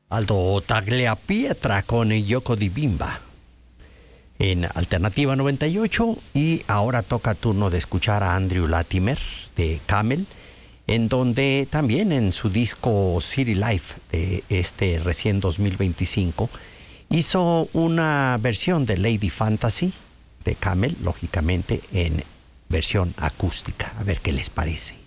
Aldo Tagliapietra con Yoko di Bimba en Alternativa 98. Y ahora toca turno de escuchar a Andrew Latimer de Camel, en donde también en su disco City Life de este recién 2025 hizo una versión de Lady Fantasy de Camel, lógicamente en versión acústica. A ver qué les parece.